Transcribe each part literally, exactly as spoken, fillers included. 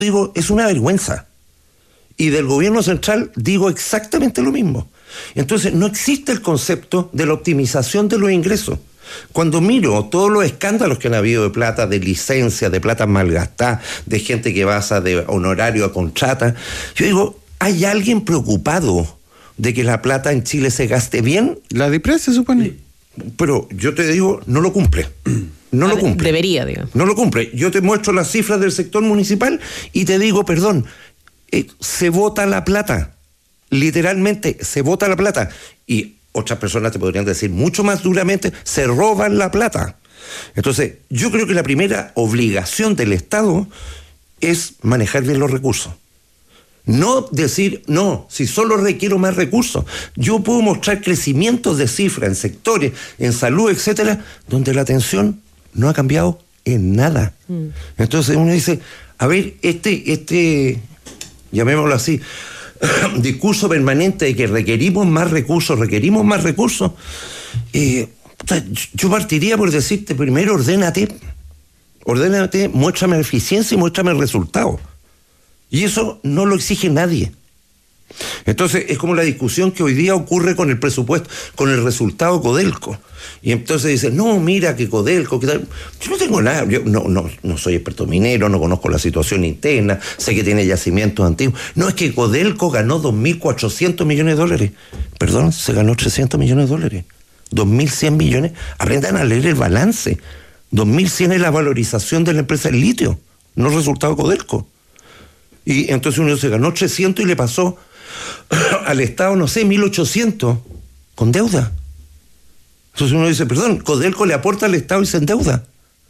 digo, es una vergüenza. Y del gobierno central digo exactamente lo mismo. Entonces, no existe el concepto de la optimización de los ingresos. Cuando miro todos los escándalos que han habido de plata, de licencias, de plata malgastada, de gente que pasa de honorario a contrata, yo digo, ¿hay alguien preocupado de que la plata en Chile se gaste bien? La DIPRES se supone. Pero yo te digo, no lo cumple. No lo cumple. Debería, digamos. No lo cumple. Yo te muestro las cifras del sector municipal y te digo, perdón, eh, se vota la plata. Literalmente, se vota la plata. Y otras personas te podrían decir mucho más duramente, se roban la plata. Entonces, yo creo que la primera obligación del Estado es manejar bien los recursos. No decir, no, si solo requiero más recursos. Yo puedo mostrar crecimientos de cifras en sectores, en salud, etcétera, donde la atención no ha cambiado en nada. Mm. Entonces uno dice, a ver, este, este, llamémoslo así, discurso permanente de que requerimos más recursos, requerimos más recursos, eh, yo partiría por decirte, primero ordénate, ordénate, muéstrame eficiencia y muéstrame el resultado. Y eso no lo exige nadie. Entonces es como la discusión que hoy día ocurre con el presupuesto, con el resultado Codelco. Y entonces dicen, no, mira que Codelco, que tal. Yo no tengo nada, yo no, no, no soy experto minero, no conozco la situación interna, sé que tiene yacimientos antiguos. No, es que Codelco ganó dos mil cuatrocientos millones de dólares. Perdón, se ganó trescientos millones de dólares. dos mil cien millones. Aprendan a leer el balance. dos mil cien es la valorización de la empresa del litio, no el resultado Codelco. Y entonces uno se ganó trescientos y le pasó al Estado, no sé, mil ochocientos con deuda. Entonces uno dice, perdón, Codelco le aporta al Estado y se endeuda.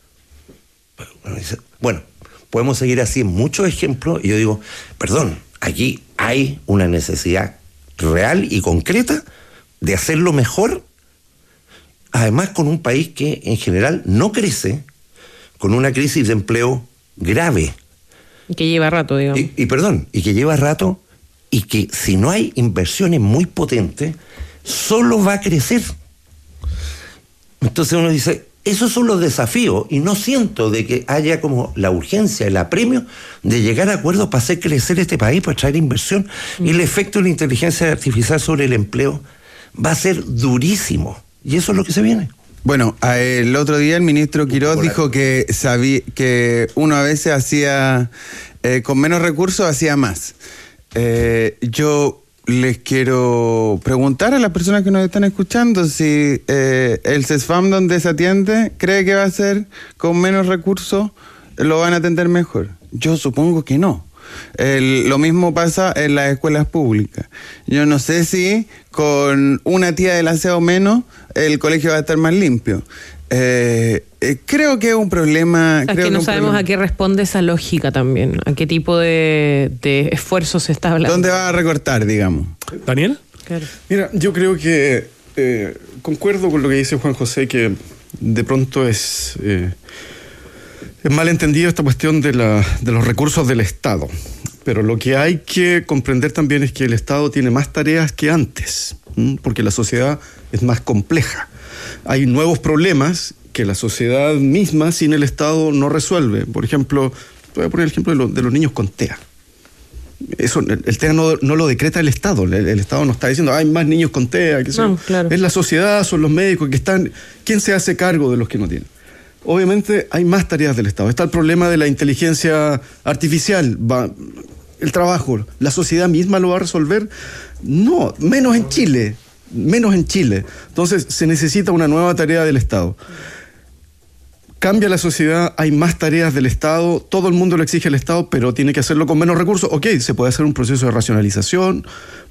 Bueno, podemos seguir así en muchos ejemplos y yo digo, perdón, aquí hay una necesidad real y concreta de hacerlo mejor, además con un país que en general no crece, con una crisis de empleo grave. Que lleva rato, digamos. Y, y perdón, y que lleva rato, y que si no hay inversiones muy potentes, solo va a crecer. Entonces uno dice, esos son los desafíos, y no siento de que haya como la urgencia, el apremio de llegar a acuerdos para hacer crecer este país, para traer inversión, mm. y el efecto de la inteligencia artificial sobre el empleo va a ser durísimo, y eso es lo que se viene. Bueno, el otro día el ministro Quiroz dijo que sabía que uno a veces hacía, eh, con menos recursos hacía más. Eh, yo les quiero preguntar a las personas que nos están escuchando si eh, el CESFAM donde se atiende cree que va a ser con menos recursos, lo van a atender mejor. Yo supongo que no. El, lo mismo pasa en las escuelas públicas. Yo no sé si con una tía del aseo menos el colegio va a estar más limpio. Eh, eh, creo que es un problema. Es creo que no que sabemos problema. A qué responde esa lógica también, a qué tipo de, de esfuerzo se está hablando. ¿Dónde va a recortar, digamos? ¿Daniel? Claro. Mira, yo creo que eh, concuerdo con lo que dice Juan José, que de pronto es... Eh, Es malentendido esta cuestión de, la, de los recursos del Estado, pero lo que hay que comprender también es que el Estado tiene más tareas que antes, ¿m? Porque la sociedad es más compleja. Hay nuevos problemas que la sociedad misma sin el Estado no resuelve. Por ejemplo, voy a poner el ejemplo de, lo, de los niños con T E A. Eso, el, el T E A no, no lo decreta el Estado. El, el Estado no está diciendo, hay más niños con T E A. Que no, claro. Es la sociedad, son los médicos que están... ¿Quién se hace cargo de los que no tienen? Obviamente hay más tareas del Estado. Está el problema de la inteligencia artificial, va, el trabajo, ¿la sociedad misma lo va a resolver? No, menos en Chile, menos en Chile. Entonces se necesita una nueva tarea del Estado. Cambia la sociedad, hay más tareas del Estado, todo el mundo lo exige al Estado, pero tiene que hacerlo con menos recursos. Ok, se puede hacer un proceso de racionalización,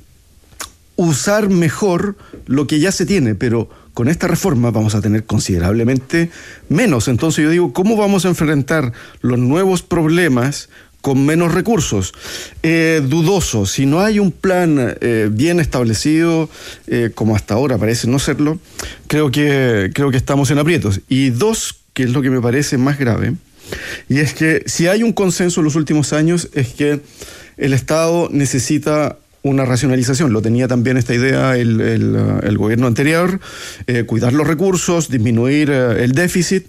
usar mejor lo que ya se tiene, pero con esta reforma vamos a tener considerablemente menos. Entonces yo digo, ¿cómo vamos a enfrentar los nuevos problemas con menos recursos? Eh, dudoso. Si no hay un plan eh, bien establecido, eh, como hasta ahora parece no serlo, creo que, creo que estamos en aprietos. Y dos, que es lo que me parece más grave, y es que si hay un consenso en los últimos años, es que el Estado necesita una racionalización. Lo tenía también esta idea el, el, el gobierno anterior, eh, cuidar los recursos, disminuir eh, el déficit,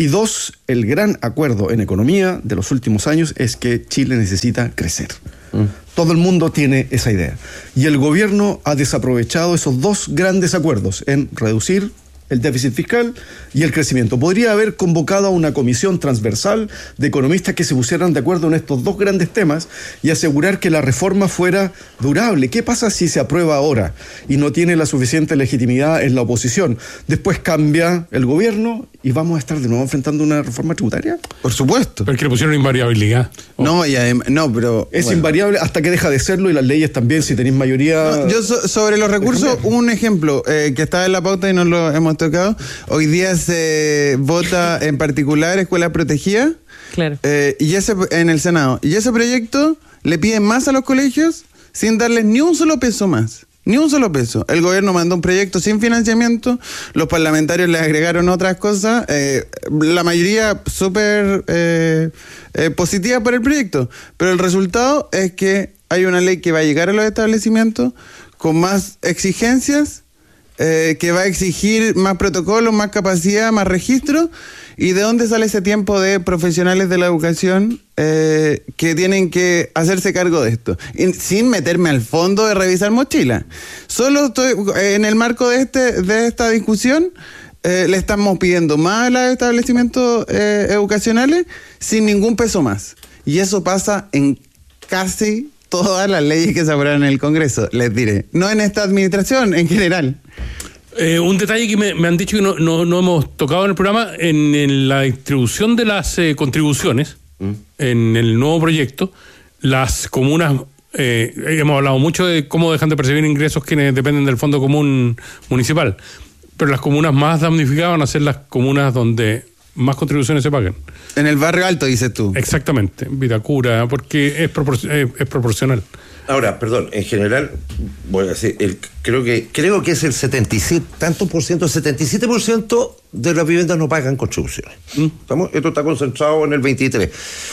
Y dos, el gran acuerdo en economía de los últimos años es que Chile necesita crecer. Mm. Todo el mundo tiene esa idea. Y el gobierno ha desaprovechado esos dos grandes acuerdos en reducir el déficit fiscal y el crecimiento. Podría haber convocado a una comisión transversal de economistas que se pusieran de acuerdo en estos dos grandes temas y asegurar que la reforma fuera durable. ¿Qué pasa si se aprueba ahora y no tiene la suficiente legitimidad en la oposición? Después cambia el gobierno y vamos a estar de nuevo enfrentando una reforma tributaria. Por supuesto. Pero es que le pusieron invariabilidad. Oh. No, y además, no, pero... Es bueno. invariable hasta que deja de serlo, y las leyes también, si tenéis mayoría... No, yo so, sobre los recursos, un ejemplo eh, que está en la pauta y no lo hemos tocado. Hoy día se vota en particular escuela protegida. Claro. Eh, y ese en el Senado. Y ese proyecto le piden más a los colegios sin darles ni un solo peso más. Ni un solo peso. El gobierno mandó un proyecto sin financiamiento, los parlamentarios le agregaron otras cosas, eh, la mayoría súper eh, eh, positiva por el proyecto, pero el resultado es que hay una ley que va a llegar a los establecimientos con más exigencias, eh, que va a exigir más protocolos, más capacidad, más registro. ¿Y de dónde sale ese tiempo de profesionales de la educación eh, que tienen que hacerse cargo de esto? Y sin meterme al fondo de revisar mochila. Solo estoy, eh, en el marco de este de esta discusión, eh, le estamos pidiendo más a los establecimientos eh, educacionales sin ningún peso más. Y eso pasa en casi todas las leyes que se aprueban en el Congreso, les diré. No en esta administración, en general. Eh, un detalle que me, me han dicho que no, no, no hemos tocado en el programa, en, en la distribución de las eh, contribuciones, mm. en el nuevo proyecto, las comunas, eh, hemos hablado mucho de cómo dejan de percibir ingresos quienes dependen del Fondo Común Municipal, pero las comunas más damnificadas van a ser las comunas donde más contribuciones se pagan. En el barrio alto, dices tú. Exactamente, Vitacura, porque es, propor- es, es proporcional. Ahora, perdón, en general, voy a decir, el, creo que creo que es el setenta y siete, tanto por ciento, setenta y siete por ciento de las viviendas no pagan contribuciones. ¿Mm? ¿Estamos? Esto está concentrado en el veintitrés.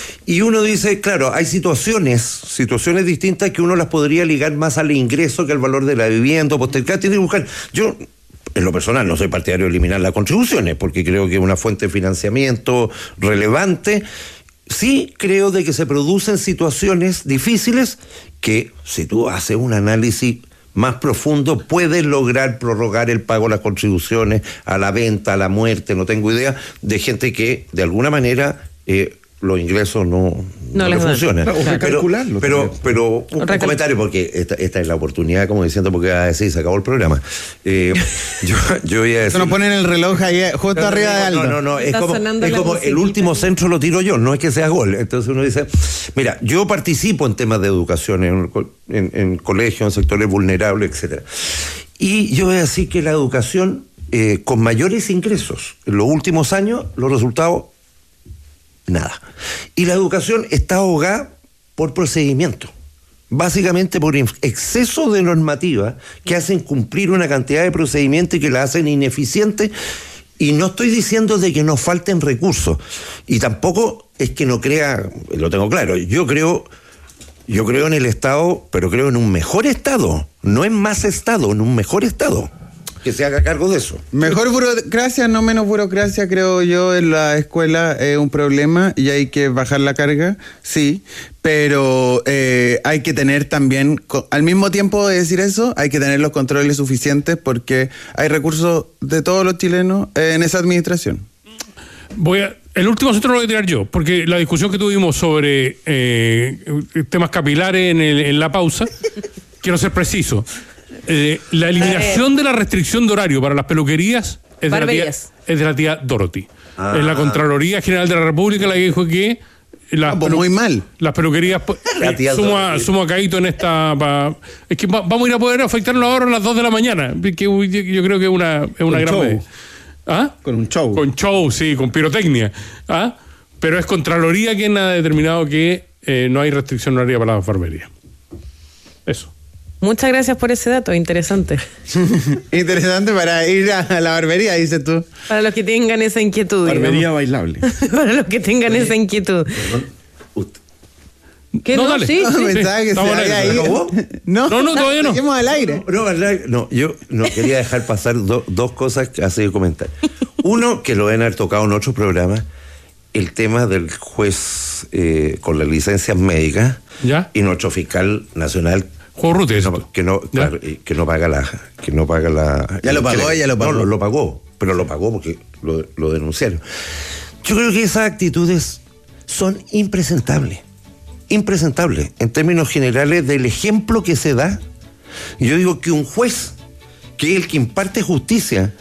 Y uno dice, claro, hay situaciones, situaciones distintas que uno las podría ligar más al ingreso que al valor de la vivienda, postergar, tiene que buscar. Yo, en lo personal, no soy partidario de eliminar las contribuciones, porque creo que es una fuente de financiamiento relevante. Sí creo de que se producen situaciones difíciles que, si tú haces un análisis más profundo, puedes lograr prorrogar el pago de las contribuciones a la venta, a la muerte, no tengo idea, de gente que de alguna manera eh, los ingresos no, no, no les le funcionan. O recalcularlo. Pero, pero, pero un, un comentario, porque esta, esta es la oportunidad, como diciendo, porque va a decir, se acabó el programa. Eh, yo, yo voy a decir... Eso nos ponen el reloj ahí, justo no, arriba no, de Aldo. No, no, no, es Está como, es como el último centro lo tiro yo, no es que sea gol. Entonces uno dice, mira, yo participo en temas de educación, en, en, en colegios, en sectores vulnerables, etcétera. Y yo voy a decir que la educación, eh, con mayores ingresos, en los últimos años, los resultados... nada. Y la educación está ahogada por procedimiento, básicamente por exceso de normativa que hacen cumplir una cantidad de procedimientos y que la hacen ineficiente. Y no estoy diciendo de que nos falten recursos, y tampoco es que no crea, lo tengo claro, yo creo, yo creo en el Estado, pero creo en un mejor Estado, no en más Estado, en un mejor Estado que se haga cargo de eso. Mejor burocracia, no menos burocracia, creo yo, en la escuela es un problema y hay que bajar la carga, sí, pero eh, hay que tener también, al mismo tiempo de decir eso, hay que tener los controles suficientes porque hay recursos de todos los chilenos en esa administración. Voy a, el último centro lo voy a tirar yo, porque la discusión que tuvimos sobre eh, temas capilares en, el, en la pausa, quiero ser preciso. Eh, la eliminación de la restricción de horario para las peluquerías es de, la tía, es de la tía Dorothy. Ah. Es la Contraloría General de la República la que dijo que las, ah, pues pelu- muy mal. las peluquerías eh, sumo, sumo a Caíto en esta pa, es que va, vamos a ir a poder afectarlo ahora a las dos de la mañana, que yo, yo creo que es una, es una gran medida. ¿Ah? Con un show. Con show, sí, con pirotecnia. ¿Ah? Pero es Contraloría quien ha determinado que eh, no hay restricción horaria para las barberías. Eso. Muchas gracias por ese dato, interesante. Interesante para ir a la barbería, dices tú. Para los que tengan esa inquietud. Barbería digamos. bailable. Para los que tengan esa inquietud. ¿Qué no? No, dale. Sí, No, sí. pensaba que se Estamos había al aire. ido. No, No, no, todavía no. Seguimos al aire. No, no, no, yo no quería dejar pasar do, dos cosas que hace comentar. Uno, que lo deben haber tocado en otro programa, el tema del juez eh, con las licencias médicas ¿Ya? y nuestro fiscal nacional Juego Ruti, que eso. no, que no, claro, que no paga la que no paga la Ya lo pagó, que le- ya lo pagó. No, lo, lo pagó, pero lo pagó porque lo, lo denunciaron. Yo creo que esas actitudes son impresentables, impresentables en términos generales del ejemplo que se da. Yo digo que un juez, que es el que imparte justicia,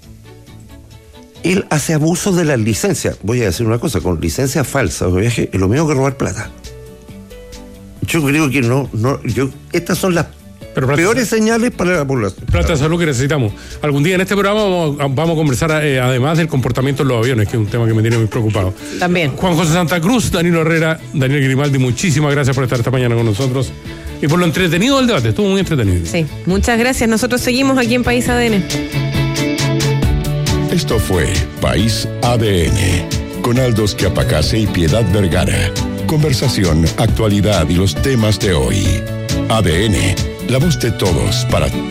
él hace abuso de las licencias. Voy a decir una cosa, con licencias falsas de viaje es lo mismo que robar plata. Yo creo que no, no, yo, estas son las Pero plata- peores señales para la población. Plata de salud que necesitamos. Algún día en este programa vamos a, vamos a conversar eh, además del comportamiento en los aviones, que es un tema que me tiene muy preocupado. También. Juan José Santa Cruz, Danilo Herrera, Daniel Grimaldi, muchísimas gracias por estar esta mañana con nosotros y por lo entretenido del debate. Estuvo muy entretenido. Sí, muchas gracias. Nosotros seguimos aquí en País A D N. Esto fue País A D N, con Aldos Quiapacase y Piedad Vergara. Conversación, actualidad y los temas de hoy. A D N, la voz de todos para